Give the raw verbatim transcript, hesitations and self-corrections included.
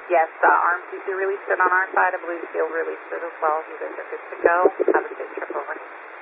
Yes, uh, R M C C released it on our side. I believe Field released it as well. You guys are good to go. Have a safe trip over.